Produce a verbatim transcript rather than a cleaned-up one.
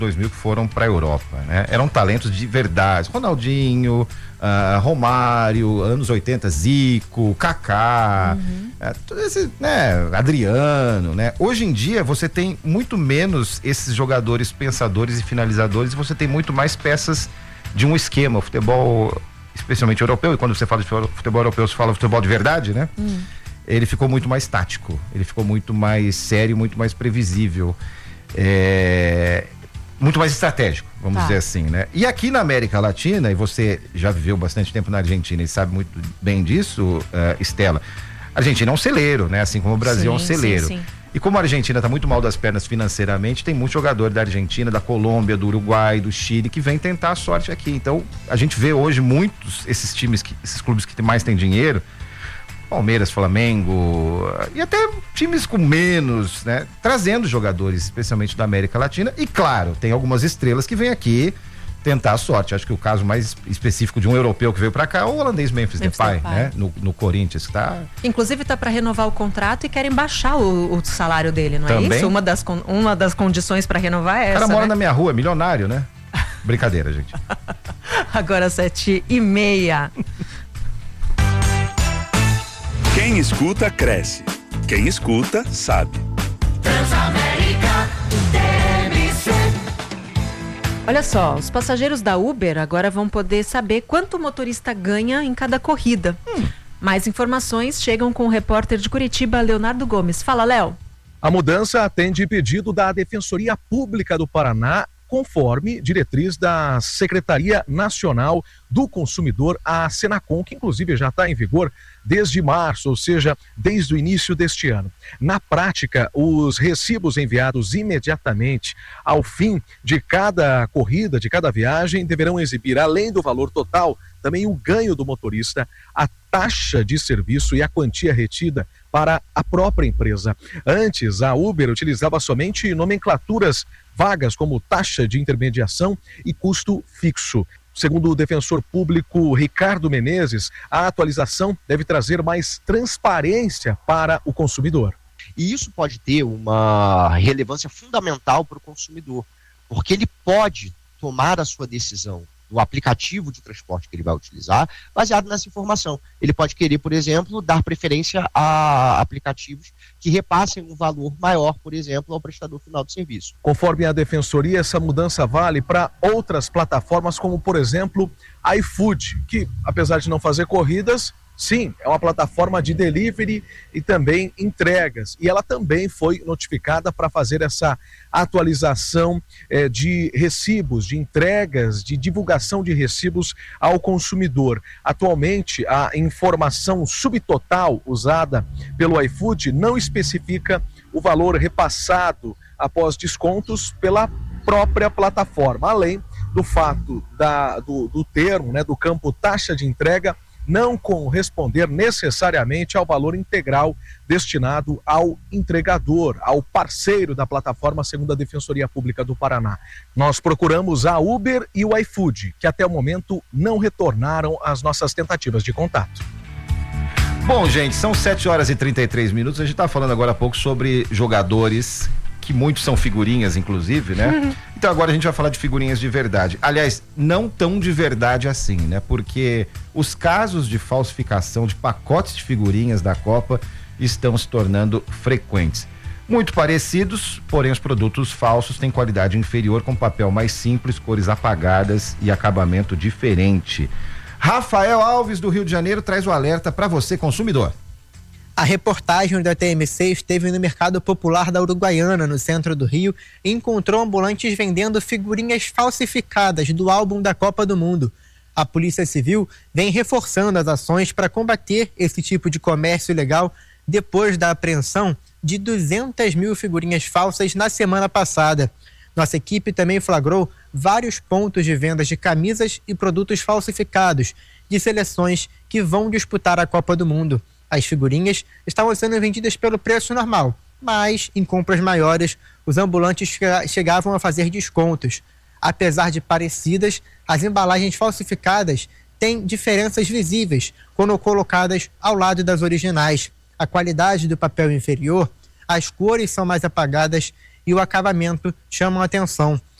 dois mil que foram para a Europa, né? Eram talentos de verdade. Ronaldinho, uh, Romário, anos oitenta, Zico, Kaká, uhum. uh, todo esse, né? Adriano, né? Hoje em dia você tem muito menos esses jogadores pensadores e finalizadores e você tem muito mais peças de um esquema. O futebol, especialmente europeu, e quando você fala de futebol europeu, você fala futebol de verdade, né? Hum. Ele ficou muito mais tático, ele ficou muito mais sério, muito mais previsível. É... muito mais estratégico, vamos tá. dizer assim, né? E aqui na América Latina, e você já viveu bastante tempo na Argentina e sabe muito bem disso, uh, Estela, a Argentina é um celeiro, né? Assim como o Brasil sim, é um celeiro. Sim, sim. E como a Argentina está muito mal das pernas financeiramente, tem muito jogador da Argentina, da Colômbia, do Uruguai, do Chile, que vem tentar a sorte aqui. Então, a gente vê hoje muitos, esses times, que, esses clubes que mais têm dinheiro, Palmeiras, Flamengo e até times com menos, né? Trazendo jogadores, especialmente da América Latina. E claro, tem algumas estrelas que vêm aqui tentar a sorte. Acho que o caso mais específico de um europeu que veio para cá é o holandês Memphis, Memphis Depay, Depay, né? No, no Corinthians, que tá... Inclusive tá para renovar o contrato e querem baixar o, o salário dele, não Também? é isso? Uma das, uma das condições para renovar é essa, o cara mora né? na minha rua, milionário, né? Brincadeira, gente. Agora sete e meia. Quem escuta, cresce. Quem escuta, sabe. Transamérica T M C. Olha só, os passageiros da Uber agora vão poder saber quanto o motorista ganha em cada corrida. Hum. Mais informações chegam com o repórter de Curitiba, Leonardo Gomes. Fala, Léo. A mudança atende pedido da Defensoria Pública do Paraná, conforme diretriz da Secretaria Nacional do Consumidor, a Senacom, que inclusive já está em vigor desde março, ou seja, desde o início deste ano. Na prática, os recibos enviados imediatamente ao fim de cada corrida, de cada viagem, deverão exibir, além do valor total, também o ganho do motorista, a taxa de serviço e a quantia retida para a própria empresa. Antes, a Uber utilizava somente nomenclaturas vagas como taxa de intermediação e custo fixo. Segundo o defensor público Ricardo Menezes, a atualização deve trazer mais transparência para o consumidor. E isso pode ter uma relevância fundamental para o consumidor, porque ele pode tomar a sua decisão no aplicativo de transporte que ele vai utilizar, baseado nessa informação. Ele pode querer, por exemplo, dar preferência a aplicativos que repassem um valor maior, por exemplo, ao prestador final de serviço. Conforme a Defensoria, essa mudança vale para outras plataformas, como, por exemplo, iFood, que, apesar de não fazer corridas, sim, é uma plataforma de delivery e também entregas. E ela também foi notificada para fazer essa atualização eh, de recibos, de entregas, de divulgação de recibos ao consumidor. Atualmente, a informação subtotal usada pelo iFood não especifica o valor repassado após descontos pela própria plataforma, além do fato da, do, do termo, né, do campo taxa de entrega, não corresponder necessariamente ao valor integral destinado ao entregador, ao parceiro da plataforma, segundo a Defensoria Pública do Paraná. Nós procuramos a Uber e o iFood, que até o momento não retornaram às nossas tentativas de contato. Bom, gente, são sete horas e trinta e três minutos. A gente está falando agora há pouco sobre jogadores, que muitos são figurinhas, inclusive, né? Uhum. Então agora a gente vai falar de figurinhas de verdade. Aliás, não tão de verdade assim, né? Porque os casos de falsificação de pacotes de figurinhas da Copa estão se tornando frequentes. Muito parecidos, porém os produtos falsos têm qualidade inferior, com papel mais simples, cores apagadas e acabamento diferente. Rafael Alves, do Rio de Janeiro, traz o alerta para você, consumidor. A reportagem da T M C esteve no Mercado Popular da Uruguaiana, no centro do Rio, e encontrou ambulantes vendendo figurinhas falsificadas do álbum da Copa do Mundo. A Polícia Civil vem reforçando as ações para combater esse tipo de comércio ilegal depois da apreensão de duzentas mil figurinhas falsas na semana passada. Nossa equipe também flagrou vários pontos de vendas de camisas e produtos falsificados de seleções que vão disputar a Copa do Mundo. As figurinhas estavam sendo vendidas pelo preço normal, mas em compras maiores, os ambulantes chegavam a fazer descontos. Apesar de parecidas, as embalagens falsificadas têm diferenças visíveis quando colocadas ao lado das originais. A qualidade do papel inferior, as cores são mais apagadas e o acabamento chama a atenção.